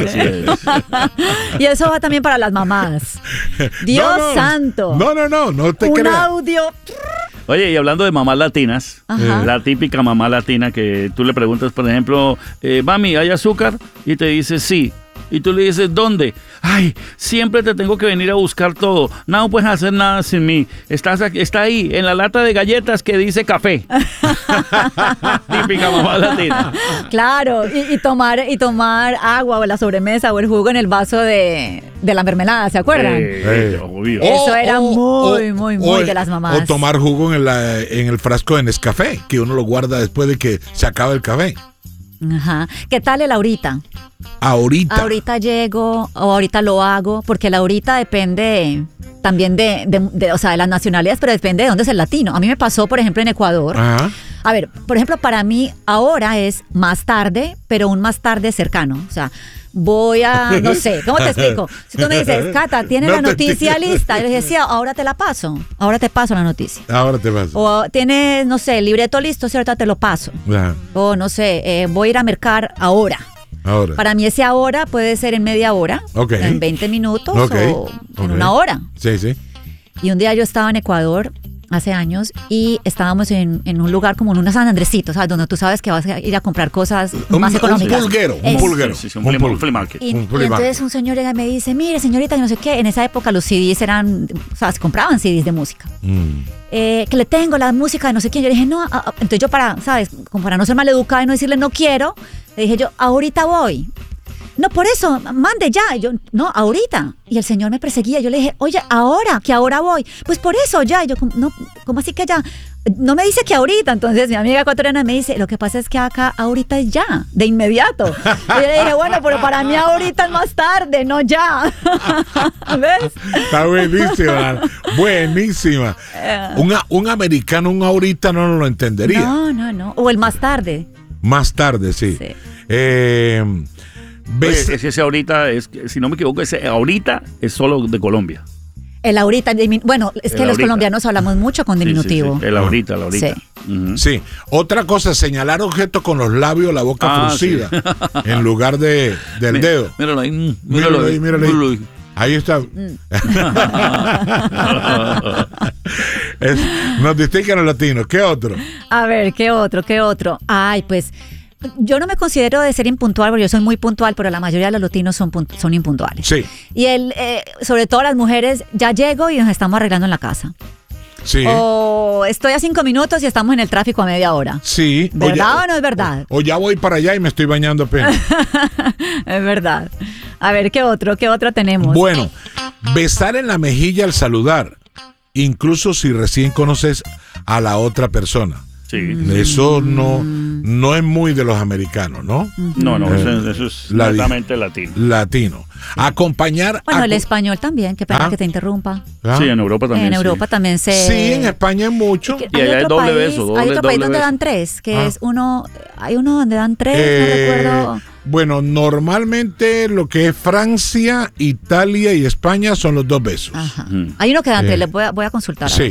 Así es. Y eso va también para las mamás. Dios santo. No te Un creas. audio. Oye, y hablando de mamás latinas, Ajá. la típica mamá latina que tú le preguntas, por ejemplo, mami, ¿hay azúcar? Y te dice sí. Y tú le dices, ¿dónde? Ay, siempre te tengo que venir a buscar todo. No puedes hacer nada sin mí. Está ahí, en la lata de galletas que dice café. Típica mamá latina. Claro, y tomar agua o la sobremesa o el jugo en el vaso de la mermelada, ¿se acuerdan? Obvio. Eso era muy de las mamás. O tomar jugo en el frasco de Nescafé, que uno lo guarda después de que se acaba el café. Ajá. ¿Qué tal el ahorita? Ahorita. Ahorita llego o ahorita lo hago, porque el ahorita depende también de las nacionalidades, pero depende de dónde es el latino. A mí me pasó, por ejemplo, en Ecuador. Ajá. A ver, por ejemplo, para mí ahora es más tarde, pero un más tarde cercano. O sea, voy a, no sé, ¿cómo te explico? Si tú me dices, Cata, ¿tienes No la te noticia entiendo. lista? Yo le decía, ahora te la paso. Ahora te paso la noticia. Ahora te vas. O tienes, no sé, el libreto listo, sí, ahorita te lo paso. Ajá. O no sé, voy a ir a mercar ahora. Ahora. Para mí ese ahora puede ser en media hora, Ok. en 20 minutos Ok. o en una hora. Sí, sí. Y un día yo estaba en Ecuador hace años y estábamos en un lugar como en una San Andresito, ¿sabes? Donde tú sabes que vas a ir a comprar cosas más económicas. Un pulguero. Sí, un flea market. Y Un flea entonces un señor llega y me dice, mire señorita, que no sé qué, en esa época los CDs eran, o sea, se compraban CDs de música. Que le tengo la música de no sé quién. Yo le dije, no, entonces yo ¿sabes? Como para no ser maleducada y no decirle no quiero, le dije yo, ahorita voy. No, por eso, mande ya. Y yo, no, ahorita. Y el señor me perseguía. Yo le dije, oye, ahora, que ahora voy. Pues por eso ya. Y yo, no, ¿cómo así que ya? No me dice que ahorita. Entonces mi amiga ecuatoriana me dice, lo que pasa es que acá ahorita es ya, de inmediato. Y yo le dije, bueno, pero para mí ahorita es más tarde, no ya. ¿Ves? Está buenísima. Buenísima. Un americano, un ahorita no lo entendería. No. O el más tarde. Más tarde, sí. Sí. ¿Ves? Oye, ese ahorita, si no me equivoco, ese ahorita es solo de Colombia. El ahorita, bueno, es que El los ahorita. colombianos hablamos mucho con diminutivo. Sí. El ahorita. Sí. Ujú. Sí. Otra cosa, señalar objetos con los labios, la boca fruncida, en lugar del dedo. Míralo ahí. Míralo ahí. Ahí está. Nos distinguen los latinos. ¿Qué otro? A ver, ¿qué otro? Ay, pues yo no me considero de ser impuntual, porque yo soy muy puntual, pero la mayoría de los latinos son impuntuales. Sí. Y sobre todo las mujeres, ya llego y nos estamos arreglando en la casa. Sí. O estoy a 5 minutos y estamos en el tráfico a media hora. Sí. ¿Verdad o no es verdad? O ya voy para allá y me estoy bañando apenas. Es verdad. A ver, ¿qué otro tenemos? Bueno, besar en la mejilla al saludar, incluso si recién conoces a la otra persona. Sí. Eso no es muy de los americanos, ¿no? No, eso es netamente latino. Latino. Acompañar. Bueno, el español también, qué pena que te interrumpa. ¿Ah? Sí, en Europa también. En Europa también se... Sí, en España es mucho. Y allá hay doble beso, hay otro país donde beso. dan 3, que es hay uno donde dan 3, no recuerdo. Bueno, normalmente lo que es Francia, Italia y España son los 2 besos. Ajá. Hay uno que dan 3, voy a consultar. Sí.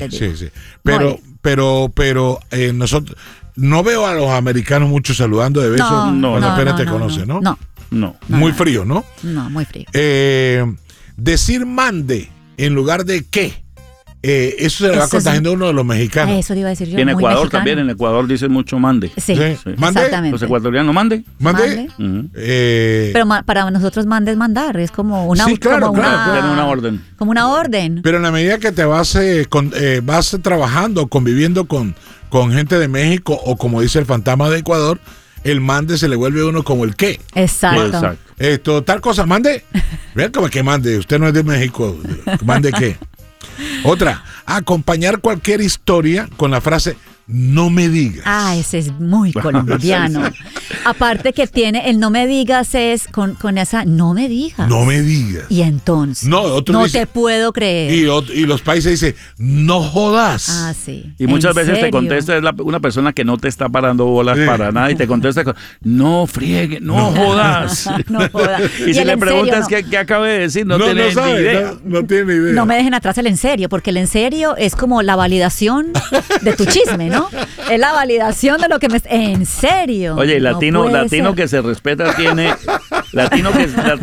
Pero nosotros no veo a los americanos mucho saludando de besos cuando apenas te conocen, ¿no? No. Muy frío, ¿no? No, muy frío. Decir mande en lugar de qué. Eso se le va contagiando a uno de los mexicanos. Eso te iba a decir yo. Y en muy Ecuador mexicano. también, en Ecuador dicen mucho mande. Sí, ¿Mande? exactamente. Los ecuatorianos mande. ¿Mande? Ujú. Pero para nosotros mande es mandar, es como una, Sí, claro, como claro. Tienen una orden. Como una orden. Pero en la medida que te vas trabajando, conviviendo con gente de México o como dice el fantasma de Ecuador, el mande se le vuelve a uno como el qué. Exacto. Tal cosa, mande. Vean como que mande, usted no es de México, mande qué. Otra, acompañar cualquier historia con la frase no me digas. Ah, ese es muy colombiano. Aparte que tiene el no me digas es con esa no me digas. No me digas. Y entonces no te puedo creer. Y los países dicen no jodas. Ah, sí. Y muchas veces serio? te contesta una persona que no te está parando bolas para nada y te contesta con, no friegue, no jodas. No jodas. Y si el le en preguntas serio, qué acaba de decir, no tiene ni sabe, idea. No tiene idea. No me dejen atrás el en serio, porque el en serio es como la validación de tu chisme, ¿no? Es la validación de lo que me... En serio. Oye, No latino puede ser. que se respeta tiene...